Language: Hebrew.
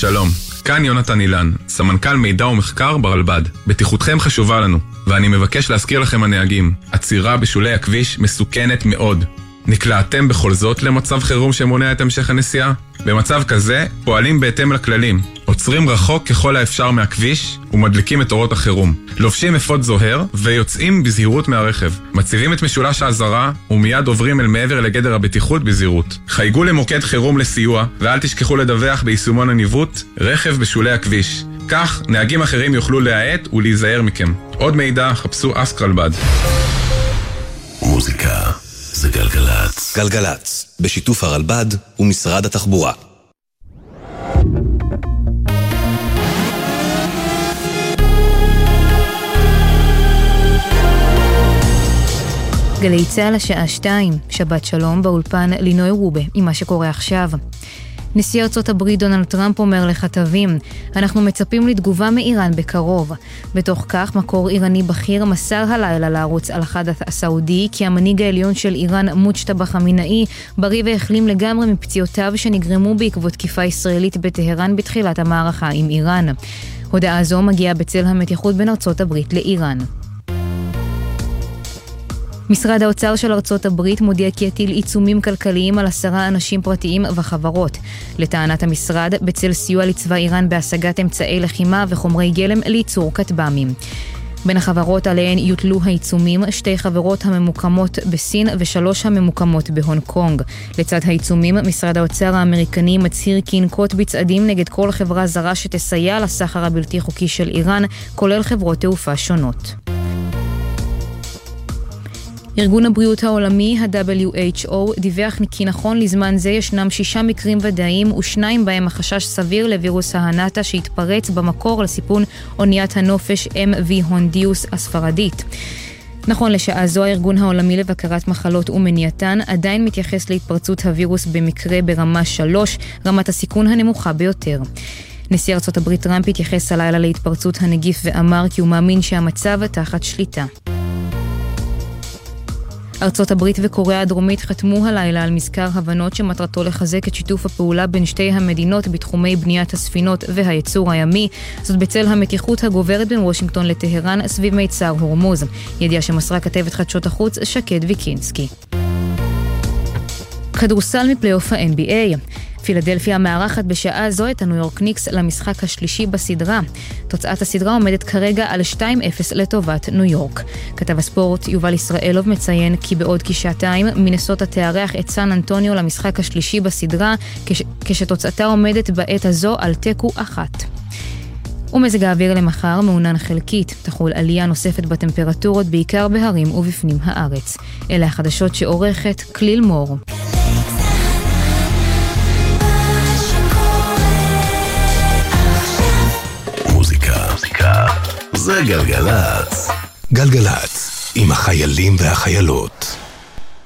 שלום, כאן יונתן אילן, סמנכ"ל מידע ומחקר ברלב"ד. בטיחותכם חשובה לנו, ואני מבקש להזכיר לכם הנהגים, עצירה בשולי הכביש מסוכנת מאוד. נקלעתם בכל זאת למצב חירום שמונע את המשך הנסיעה? במצב כזה, פועלים בהתאם לכללים. עוצרים רחוק ככל האפשר מהכביש ומדליקים את אורות החירום. לובשים אפוד זוהר ויוצאים בזהירות מהרכב. מציבים את משולש האזהרה ומיד עוברים אל מעבר לגדר הבטיחות בזהירות. חייגו למוקד חירום לסיוע ואל תשכחו לדווח ביישומון הניווט רכב בשולי הכביש. כך נהגים אחרים יוכלו להאט ולהיזהר מכם. עוד מידע חפשו אסק רלב"ד. מוזיקה זה גלגלץ. גלגלץ, בשיתוף הרלב"ד ומשרד התחבורה. גלי צהל השעה 2, שבת שלום באולפן לינוי רובה עם מה שקורה עכשיו. נשיא ארצות הברית דונלד טראמפ אומר לכתבים, אנחנו מצפים לתגובה מאיראן בקרוב. בתוך כך, מקור איראני בכיר מסר הלילה לערוץ אל-חדת' הסעודי כי המנהיג העליון של איראן מוג'תבא חמינאי בריא והחלים לגמרי מפציעותיו שנגרמו בעקבות תקיפה ישראלית בטהרן בתחילת המערכה עם איראן. הודעה זו מגיעה בצל המתיחות בין ארצות הברית לאיראן. משרד האוצר של ארצות הברית מודיע כי יטיל עיצומים כלכליים על 10 אנשים פרטיים וחברות. לטענת המשרד, בצל סיוע לצבא איראן בהשגת אמצעי לחימה וחומרי גלם לייצור כטב"מים. בין החברות עליהן יוטלו העיצומים 2 חברות הממוקמות בסין ו3 הממוקמות בהונג קונג. לצד העיצומים, משרד האוצר האמריקני מצהיר כי ינקוט בצעדים נגד כל חברה זרה שתסייע לסחר הבלתי חוקי של איראן, כולל חברות תעופה שונות. ארגון הבריאות העולמי, ה-WHO, דיווח כי נכון לזמן זה ישנם 6 מקרים ודאיים ו2 בהם החשש סביר לווירוס ההנאטה שהתפרץ במקור לסיפון אוניית הנופש MV הונדיוס הספרדית. נכון לשעה זו, הארגון העולמי לבקרת מחלות ומניעתן עדיין מתייחס להתפרצות הווירוס במקרה ברמה 3, רמת הסיכון הנמוכה ביותר. נשיא ארצות הברית טראמפ התייחס הלילה להתפרצות הנגיף ואמר כי הוא מאמין שהמצב תחת שליטה. ארצות הברית וקוריאה הדרומית חתמו הלילה על מזכר הבנות שמטרתו לחזק את שיתוף הפעולה בין שתי המדינות בתחומי בניית הספינות והייצור הימי, זאת בצל המתיחות הגוברת בין וושינגטון לטהרן סביב מיצר הורמוז. ידיעה שמסרה כתבת חדשות החוץ שקד ויקינסקי. כדורסל מפלייאוף ה-NBA. פילדלפיה מארחת בשעה זו את הניו יורק ניקס למשחק השלישי בסדרה. תוצאת הסדרה עומדת כרגע על 2-0 לטובת ניו יורק. כתב הספורט יובל ישראלוב מציין כי בעוד כשעתיים מינסוטה תארח את סן אנטוניו למשחק השלישי בסדרה, כשתוצאתה עומדת בעת הזו על תיקו 1. ומזג האוויר למחר מעונן חלקית, תחול עלייה נוספת בטמפרטורות בעיקר בהרים ובפנים הארץ. אלה החדשות שעורכת כליל מור. זה גלגלץ. גלגלץ, עם החיילים והחיילות.